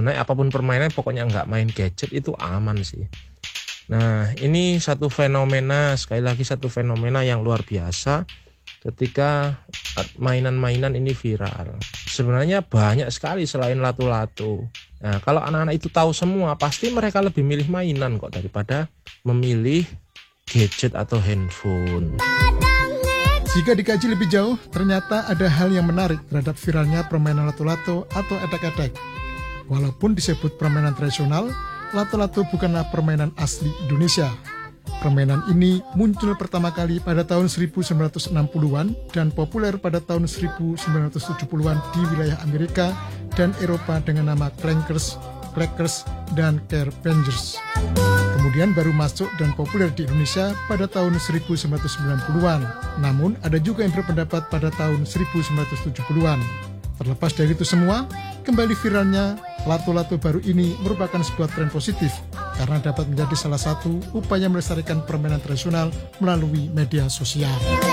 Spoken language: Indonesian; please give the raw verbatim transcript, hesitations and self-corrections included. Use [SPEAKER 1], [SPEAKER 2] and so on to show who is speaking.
[SPEAKER 1] sebenarnya apapun permainan pokoknya nggak main gadget itu aman sih. Nah ini satu fenomena, sekali lagi satu fenomena yang luar biasa ketika mainan-mainan ini viral. Sebenarnya banyak sekali selain lato-lato. Nah kalau anak-anak itu tahu semua, pasti mereka lebih milih mainan kok daripada memilih gadget atau handphone.
[SPEAKER 2] Jika dikaji lebih jauh, ternyata ada hal yang menarik terhadap viralnya permainan lato-lato atau edek-edek. Walaupun disebut permainan tradisional, lato-lato bukanlah permainan asli Indonesia. Permainan ini muncul pertama kali pada tahun seribu sembilan ratus enam puluhan dan populer pada tahun seribu sembilan ratus tujuh puluhan di wilayah Amerika dan Eropa dengan nama Clankers, Clackers, dan Carpenters. Kemudian baru masuk dan populer di Indonesia pada tahun seribu sembilan ratus sembilan puluhan. Namun ada juga yang berpendapat pada tahun seribu sembilan ratus tujuh puluhan. Terlepas dari itu semua, kembali viralnya lato-lato baru ini merupakan sebuah tren positif karena dapat menjadi salah satu upaya melestarikan permainan tradisional melalui media sosial.